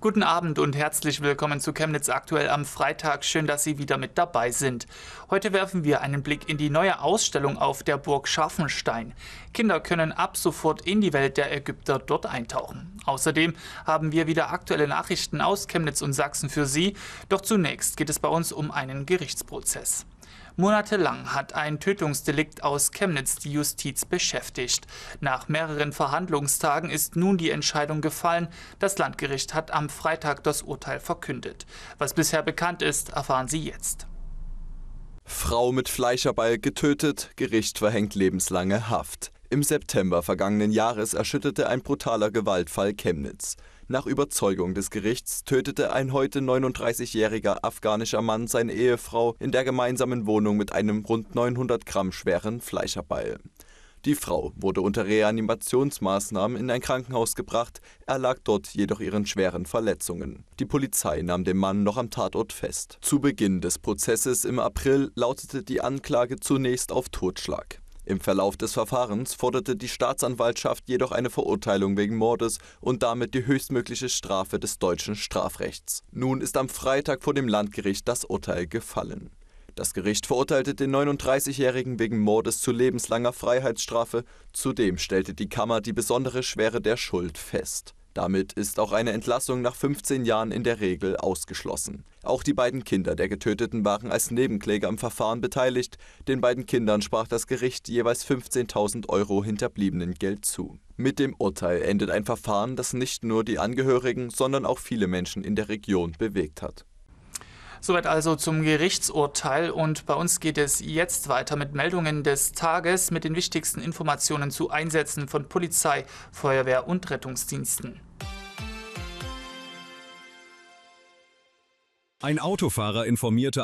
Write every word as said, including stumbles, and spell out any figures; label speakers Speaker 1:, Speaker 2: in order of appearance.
Speaker 1: Guten Abend und herzlich willkommen zu Chemnitz aktuell am Freitag. Schön, dass Sie wieder mit dabei sind. Heute werfen wir einen Blick in die neue Ausstellung auf der Burg Scharfenstein. Kinder können ab sofort in die Welt der Ägypter dort eintauchen. Außerdem haben wir wieder aktuelle Nachrichten aus Chemnitz und Sachsen für Sie. Doch zunächst geht es bei uns um einen Gerichtsprozess. Monatelang hat ein Tötungsdelikt aus Chemnitz die Justiz beschäftigt. Nach mehreren Verhandlungstagen ist nun die Entscheidung gefallen. Das Landgericht hat am Freitag das Urteil verkündet. Was bisher bekannt ist, erfahren Sie jetzt.
Speaker 2: Frau mit Fleischerbeil getötet, Gericht verhängt lebenslange Haft. Im September vergangenen Jahres erschütterte ein brutaler Gewaltfall Chemnitz. Nach Überzeugung des Gerichts tötete ein heute neununddreißigjähriger afghanischer Mann seine Ehefrau in der gemeinsamen Wohnung mit einem rund neunhundert Gramm schweren Fleischerbeil. Die Frau wurde unter Reanimationsmaßnahmen in ein Krankenhaus gebracht, erlag dort jedoch ihren schweren Verletzungen. Die Polizei nahm den Mann noch am Tatort fest. Zu Beginn des Prozesses im April lautete die Anklage zunächst auf Totschlag. Im Verlauf des Verfahrens forderte die Staatsanwaltschaft jedoch eine Verurteilung wegen Mordes und damit die höchstmögliche Strafe des deutschen Strafrechts. Nun ist am Freitag vor dem Landgericht das Urteil gefallen. Das Gericht verurteilte den neununddreißigjährigen wegen Mordes zu lebenslanger Freiheitsstrafe. Zudem stellte die Kammer die besondere Schwere der Schuld fest. Damit ist auch eine Entlassung nach fünfzehn Jahren in der Regel ausgeschlossen. Auch die beiden Kinder der Getöteten waren als Nebenkläger am Verfahren beteiligt. Den beiden Kindern sprach das Gericht jeweils fünfzehntausend Euro Hinterbliebenengeld zu. Mit dem Urteil endet ein Verfahren, das nicht nur die Angehörigen, sondern auch viele Menschen in der Region bewegt hat.
Speaker 1: Soweit also zum Gerichtsurteil, und bei uns geht es jetzt weiter mit Meldungen des Tages mit den wichtigsten Informationen zu Einsätzen von Polizei, Feuerwehr und Rettungsdiensten.
Speaker 3: Ein Autofahrer informierte